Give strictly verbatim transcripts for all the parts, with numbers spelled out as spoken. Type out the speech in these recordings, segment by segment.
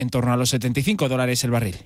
en torno a los setenta y cinco dólares el barril.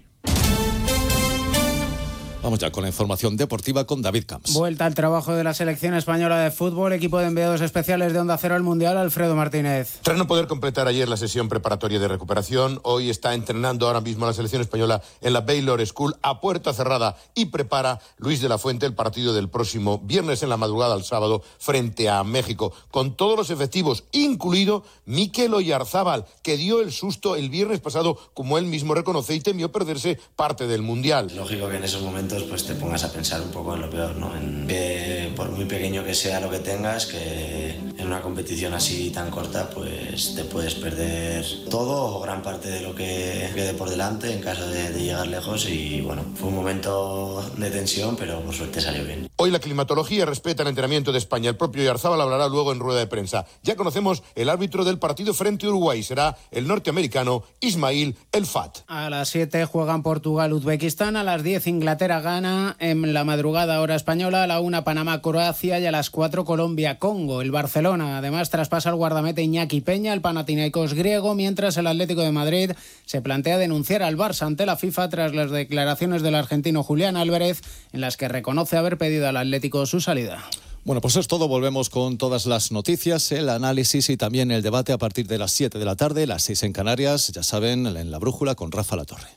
Vamos ya con la información deportiva con David Camps. Vuelta al trabajo de la selección española de fútbol, equipo de enviados especiales de Onda Cero al Mundial, Alfredo Martínez. Tras no poder completar ayer la sesión preparatoria de recuperación, hoy está entrenando ahora mismo a la selección española en la Baylor School a puerta cerrada y prepara Luis de la Fuente el partido del próximo viernes en la madrugada al sábado frente a México, con todos los efectivos, incluido Mikel Oyarzábal, que dio el susto el viernes pasado, como él mismo reconoce, y temió perderse parte del Mundial. Lógico que en esos momentos pues te pongas a pensar un poco en lo peor, ¿no? En que por muy pequeño que sea lo que tengas, que en una competición así tan corta pues te puedes perder todo o gran parte de lo que quede por delante en caso de, de llegar lejos, y bueno, fue un momento de tensión, pero por suerte salió bien. Hoy la climatología respeta el entrenamiento de España. El propio Oyarzábal hablará luego en rueda de prensa. Ya conocemos el árbitro del partido frente a Uruguay, será el norteamericano Ismail El Fat. A las siete juegan Portugal-Uzbekistán, a las diez Inglaterra gana en la madrugada hora española, a la una Panamá-Croacia y a las cuatro Colombia-Congo. El Barcelona además traspasa al guardameta Iñaki Peña, el Panathinaikos griego, mientras el Atlético de Madrid se plantea denunciar al Barça ante la FIFA tras las declaraciones del argentino Julián Álvarez, en las que reconoce haber pedido al Atlético su salida. Bueno, pues es todo. Volvemos con todas las noticias, el análisis y también el debate a partir de las siete de la tarde, las seis en Canarias, ya saben, en La Brújula con Rafa Latorre.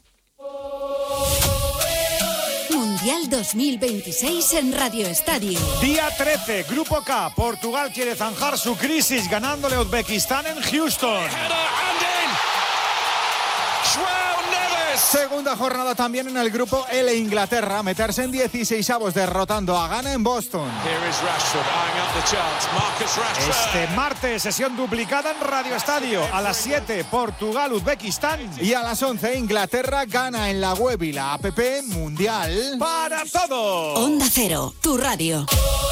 Mundial dos mil veintiséis en Radio Estadio. Día trece, Grupo K. Portugal quiere zanjar su crisis ganándole a Uzbekistán en Houston. Segunda jornada también en el grupo L. Inglaterra, meterse en dieciseisavos derrotando a Ghana en Boston. Este martes, sesión duplicada en Radio Estadio. A las siete, Portugal, Uzbekistán. Y a las once, Inglaterra gana en la web y la app Mundial para todos. Onda Cero, tu radio.